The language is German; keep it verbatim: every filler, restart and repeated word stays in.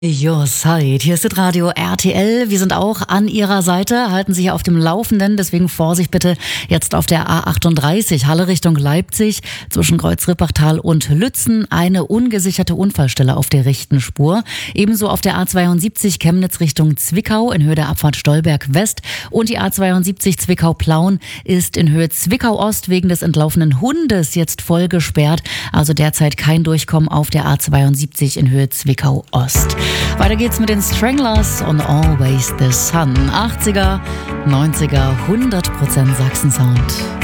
Your Side. Hier ist das Radio R T L. Wir sind auch an Ihrer Seite, halten Sie hier auf dem Laufenden. Deswegen Vorsicht bitte jetzt auf der A achtunddreißig, Halle Richtung Leipzig, zwischen Kreuz-Rippachtal und Lützen. Eine ungesicherte Unfallstelle auf der rechten Spur. Ebenso auf der A zweiundsiebzig Chemnitz Richtung Zwickau in Höhe der Abfahrt Stolberg West. Und die A zweiundsiebzig Zwickau-Plauen ist in Höhe Zwickau Ost wegen des entlaufenen Hundes jetzt voll gesperrt. Also derzeit kein Durchkommen auf der A zweiundsiebzig in Höhe Zwickau Ost. Weiter geht's mit den Stranglers und Always the Sun. achtziger, neunziger, hundert Prozent Sachsen-Sound.